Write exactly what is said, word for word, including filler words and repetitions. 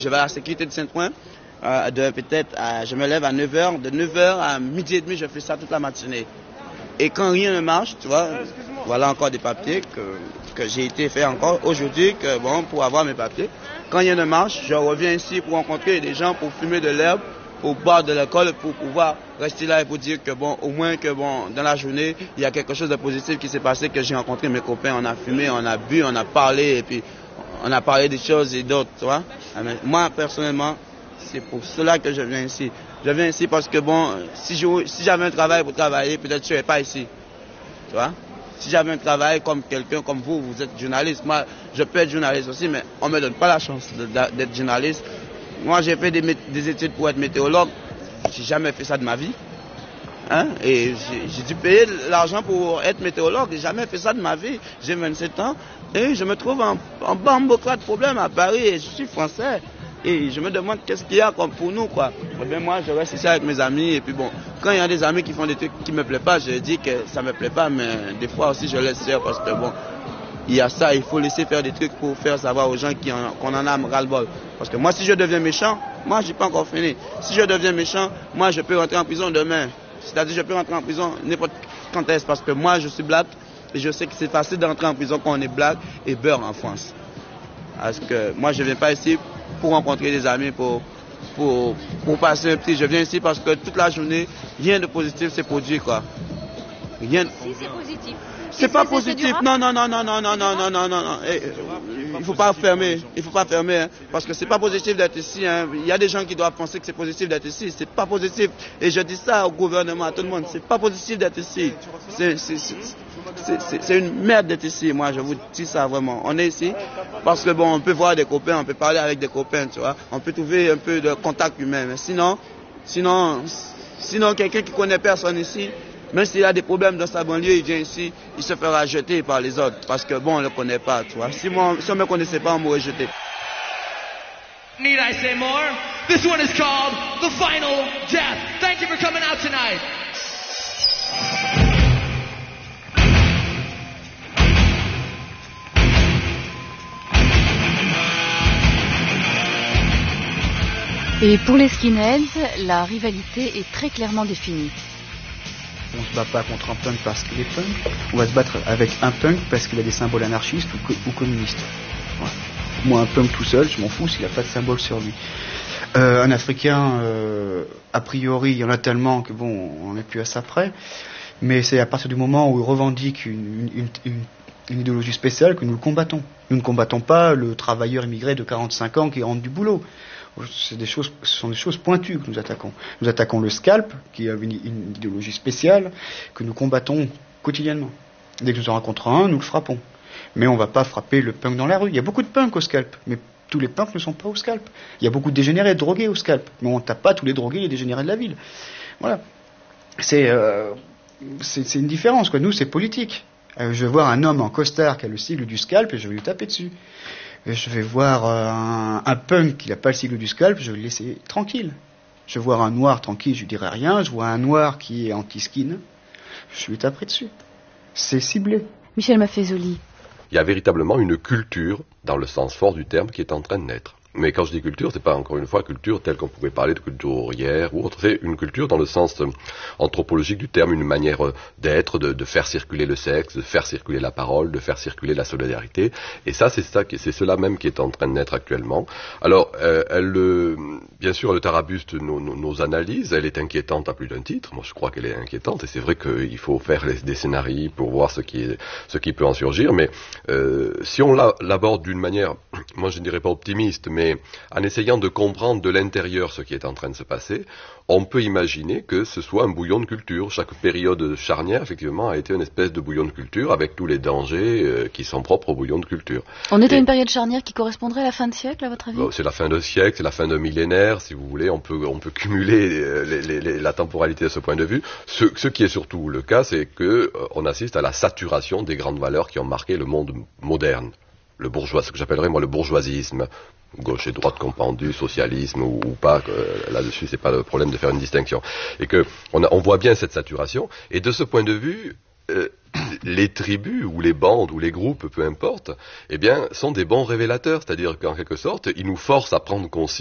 Je vais à la sécurité de Saint-Ouen, euh, de peut-être, à, je me lève à neuf heures, de neuf heures à midi et demi, je fais ça toute la matinée. Et quand rien ne marche, tu vois, voilà encore des papiers que, que j'ai été fait encore aujourd'hui, que bon, pour avoir mes papiers. Quand rien ne marche, je reviens ici pour rencontrer des gens, pour fumer de l'herbe, pour boire de l'alcool, pour pouvoir rester là et pour dire que bon, au moins que bon, dans la journée, il y a quelque chose de positif qui s'est passé, que j'ai rencontré mes copains, on a fumé, on a bu, on a parlé, et puis on a parlé des choses et d'autres, tu vois. Moi, personnellement, c'est pour cela que je viens ici. Je viens ici parce que bon, si je, si j'avais un travail pour travailler, peut-être que je ne serais pas ici, tu vois. Si j'avais un travail comme quelqu'un comme vous, vous êtes journaliste, moi, je peux être journaliste aussi, mais on ne me donne pas la chance d'être journaliste. Moi, j'ai fait des, des études pour être météorologue. J'ai jamais fait ça de ma vie. Hein? Et j'ai dû payer l'argent pour être météorologue. J'ai jamais fait ça de ma vie. J'ai vingt-sept ans et je me trouve en, en bambocrat de problème à Paris et je suis français. Et je me demande qu'est-ce qu'il y a comme pour nous, quoi. Eh bien, moi, je reste ici avec mes amis et puis bon, quand il y a des amis qui font des trucs qui me plaisent pas, je dis que ça me plaît pas, mais des fois aussi je laisse faire parce que bon, il y a ça, il faut laisser faire des trucs pour faire savoir aux gens qu'on en a ras-le-bol. Parce que moi, si je deviens méchant, moi, j'ai pas encore fini. Si je deviens méchant, moi, je peux rentrer en prison demain. C'est-à-dire, je peux rentrer en prison n'importe quand est-ce, parce que moi, je suis black et je sais que c'est facile d'entrer en prison quand on est black et beurre en France. Parce que moi, je viens pas ici pour rencontrer des amis, pour, pour, pour passer un petit. Je viens ici parce que toute la journée, rien de positif s'est produit, quoi. Rien. Si, c'est positif. C'est pas positif. Non, non, non, non, non, non, non, non, non, non, non. Il faut pas fermer. Il faut pas fermer, hein, parce que c'est pas positif d'être ici. Hein. Il y a des gens qui doivent penser que c'est positif d'être ici. C'est pas positif. Et je dis ça au gouvernement, à tout le monde. C'est pas positif d'être ici. C'est une merde d'être ici. Moi, je vous dis ça vraiment. On est ici parce que bon, on peut voir des copains, on peut parler avec des copains, tu vois. On peut trouver un peu de contact humain. Mais sinon, sinon, sinon, quelqu'un qui connaît personne ici. Même s'il a des problèmes dans sa banlieue, il vient ici, il se fera jeter par les autres. Parce que bon, on ne le connaît pas, tu vois. Si, moi, si on ne me connaissait pas, on m'aurait jeté. Need I say more? This one is called The Final Death. Thank you for coming out tonight. Et pour les skinheads, la rivalité est très clairement définie. On se bat pas contre un punk parce qu'il est punk, on va se battre avec un punk parce qu'il a des symboles anarchistes ou, co ou communistes. Voilà. Moi, un punk tout seul, je m'en fous s'il n'a pas de symbole sur lui. Euh, un Africain, euh, a priori, il y en a tellement que bon, on n'est plus à ça près, mais c'est à partir du moment où il revendique une, une, une, une idéologie spéciale que nous le combattons. Nous ne combattons pas le travailleur immigré de quarante-cinq ans qui rentre du boulot. C'est des choses, ce sont des choses pointues que nous attaquons. Nous attaquons le scalp, qui a une, une idéologie spéciale, que nous combattons quotidiennement. Dès que nous en rencontrons un, nous le frappons. Mais on ne va pas frapper le punk dans la rue. Il y a beaucoup de punks au scalp, mais tous les punks ne sont pas au scalp. Il y a beaucoup de dégénérés, de drogués au scalp, mais on ne tape pas tous les drogués et les dégénérés de la ville. Voilà. C'est euh, c'est une différence, quoi. Nous, c'est politique. Euh, je vais voir un homme en costard qui a le sigle du scalp et je vais lui taper dessus. Je vais voir un, un punk qui n'a pas le sigle du scalp, je vais le laisser tranquille. Je vais voir un noir tranquille, je lui dirai rien. Je vois un noir qui est anti-skin, je lui taperai dessus. C'est ciblé. Michel Maffezoli. Il y a véritablement une culture, dans le sens fort du terme, qui est en train de naître. Mais quand je dis culture, c'est pas encore une fois culture telle qu'on pouvait parler de culture ouvrière ou autre. C'est une culture dans le sens euh, anthropologique du terme, une manière euh, d'être, de, de faire circuler le sexe, de faire circuler la parole, de faire circuler la solidarité. Et ça, c'est ça, c'est cela même qui est en train de naître actuellement. Alors, euh, elle, euh, bien sûr, elle tarabuste nos, nos, nos analyses. Elle est inquiétante à plus d'un titre. Moi, je crois qu'elle est inquiétante. Et c'est vrai qu'il faut faire les, des scénarios pour voir ce qui est, ce qui peut en surgir. Mais euh, si on l'aborde d'une manière, moi, je ne dirais pas optimiste, mais mais en essayant de comprendre de l'intérieur ce qui est en train de se passer, on peut imaginer que ce soit un bouillon de culture. Chaque période charnière, effectivement, a été une espèce de bouillon de culture avec tous les dangers euh, qui sont propres au bouillon de culture. On est Et, à une période charnière qui correspondrait à la fin de siècle, à votre avis? C'est la fin de siècle, c'est la fin de millénaire, si vous voulez. On peut, on peut cumuler euh, les, les, les, la temporalité de ce point de vue. Ce, ce qui est surtout le cas, c'est qu'on euh, assiste à la saturation des grandes valeurs qui ont marqué le monde moderne. Le bourgeois, ce que j'appellerais moi le bourgeoisisme, gauche et droite compendu, socialisme ou, ou pas, euh, là-dessus c'est pas le problème de faire une distinction. Et que on, a, on voit bien cette saturation, et de ce point de vue, euh, les tribus ou les bandes ou les groupes, peu importe, eh bien, sont des bons révélateurs, c'est-à-dire qu'en quelque sorte, ils nous forcent à prendre conscience